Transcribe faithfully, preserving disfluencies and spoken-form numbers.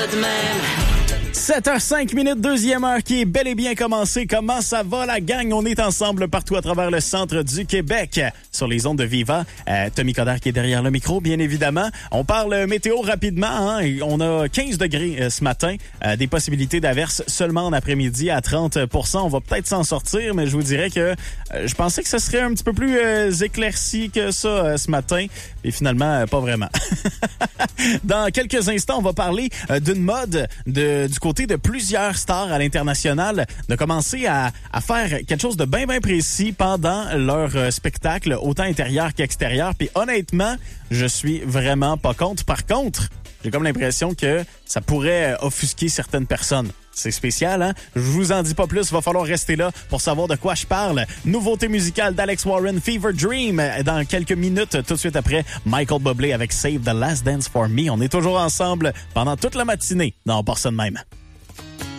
sept heures cinq minutes, deuxième heure qui est bel et bien commencée. Comment ça va la gang? On est ensemble partout à travers le centre du Québec sur les ondes de Viva. Euh, Tommy Coderre qui est derrière le micro, bien évidemment. On parle météo rapidement. Hein? On a quinze degrés euh, ce matin. Euh, des possibilités d'averses seulement en après-midi à trente pour cent. On va peut-être s'en sortir, mais je vous dirais que euh, je pensais que ce serait un petit peu plus euh, éclairci que ça euh, ce matin. Et finalement, euh, pas vraiment. Dans quelques instants, on va parler euh, d'une mode de, du côté de plusieurs stars à l'international de commencer à, à faire quelque chose de bien, bien précis pendant leur euh, spectacle, autant intérieur qu'extérieur. Puis honnêtement, je suis vraiment pas contre. Par contre, j'ai comme l'impression que ça pourrait offusquer certaines personnes. C'est spécial, hein? Je vous en dis pas plus. Il va falloir rester là pour savoir de quoi je parle. Nouveauté musicale d'Alex Warren, Fever Dream, dans quelques minutes, tout de suite après Michael Bublé avec Save the Last Dance for Me. On est toujours ensemble pendant toute la matinée dans Personne Même.